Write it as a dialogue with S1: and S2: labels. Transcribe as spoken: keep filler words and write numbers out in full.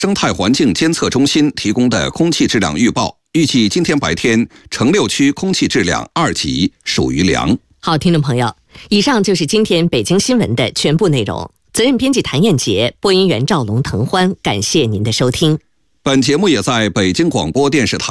S1: 生态环境监测中心提供的空气质量预报，预计今天白天城六区空气质量二级，属于良。
S2: 好，听众朋友，以上就是今天北京新闻的全部内容。责任编辑谭燕杰，播音员赵龙、滕欢，感谢您的收听。
S1: 本节目也在北京广播电视台